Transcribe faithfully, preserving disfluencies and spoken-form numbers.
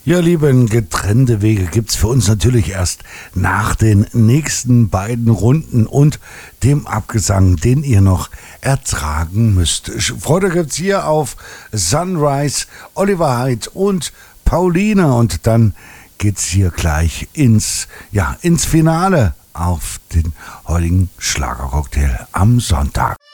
Ja, lieben, getrennte Wege gibt's für uns natürlich erst nach den nächsten beiden Runden und dem Abgesang, den ihr noch ertragen müsst. Freude gibt's hier auf Sunrise, Oliver Hyde und Pauline und dann geht's hier gleich ins, ja, ins Finale auf den heutigen Schlagercocktail am Sonntag.